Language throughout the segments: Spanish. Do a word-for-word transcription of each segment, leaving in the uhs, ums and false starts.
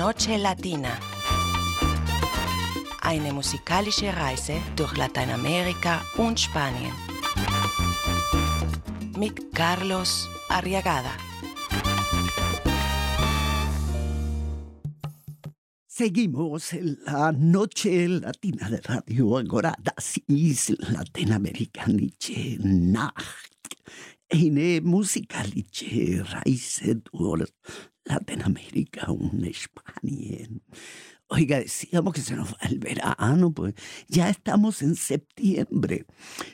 Noche Latina. Eine musikalische Reise durch Lateinamerika und Spanien. Mit Carlos Arriagada. Seguimos en la Noche Latina de Radio Agora, das ist Lateinamerikanische Nacht. Eine musikalische Reise durch Latinoamérica und Spanien. Oiga, decíamos que se nos va el verano, pues ya estamos en septiembre.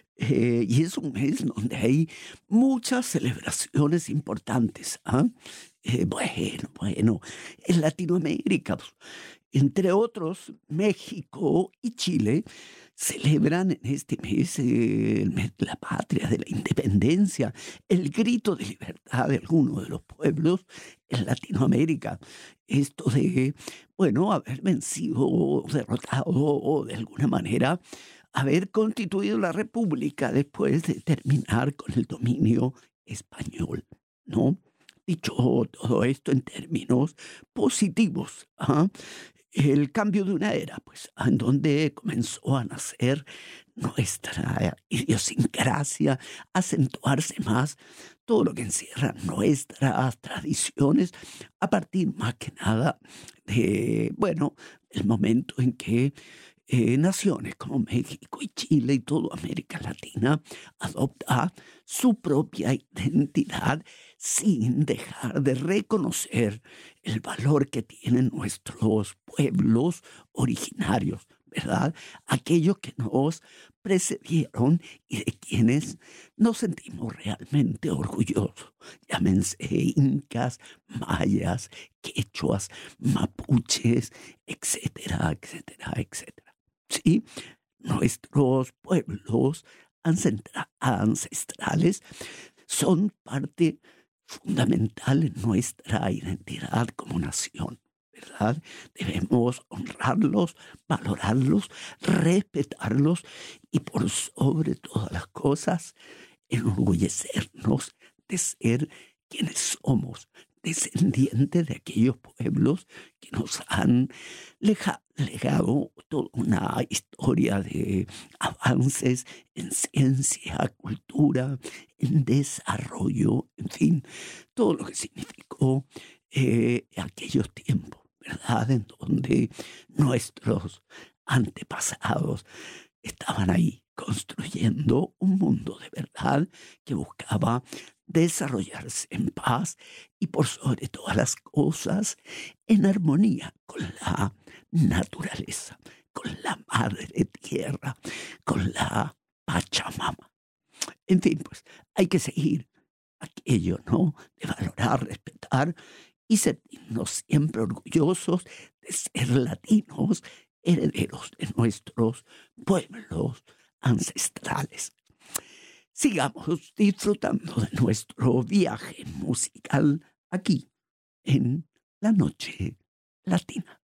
Eh, y es un mes donde hay muchas celebraciones importantes. ¿Ah? Eh, bueno, bueno, en Latinoamérica, pues, entre otros, México y Chile celebran en este mes eh, el mes de la patria, de la independencia, el grito de libertad de algunos de los pueblos en Latinoamérica. Esto de, bueno, haber vencido, derrotado o de alguna manera haber constituido la república después de terminar con el dominio español, ¿no? Dicho todo esto en términos positivos, ¿ah? El cambio de una era, pues, en donde comenzó a nacer nuestra idiosincrasia, a acentuarse más todo lo que encierra nuestras tradiciones, a partir más que nada de, bueno, el momento en que Eh, naciones como México y Chile y toda América Latina adopta su propia identidad sin dejar de reconocer el valor que tienen nuestros pueblos originarios, ¿verdad? Aquellos que nos precedieron y de quienes nos sentimos realmente orgullosos. Llámense incas, mayas, quechuas, mapuches, etcétera, etcétera, etcétera. Sí, nuestros pueblos ancestra- ancestrales son parte fundamental en nuestra identidad como nación, ¿verdad? Debemos honrarlos, valorarlos, respetarlos y por sobre todas las cosas, enorgullecernos de ser quienes somos, descendientes de aquellos pueblos que nos han leja- legado toda una historia de avances en ciencia, cultura, en desarrollo, en fin, todo lo que significó eh, aquellos tiempos, ¿verdad? En donde nuestros antepasados estaban ahí construyendo un mundo de verdad que buscaba desarrollarse en paz y por sobre todas las cosas en armonía con la naturaleza, con la madre tierra, con la Pachamama. En fin, pues hay que seguir aquello, ¿no? De valorar, respetar y sentirnos siempre orgullosos de ser latinos, herederos de nuestros pueblos ancestrales. Sigamos disfrutando de nuestro viaje musical aquí en la Noche Latina.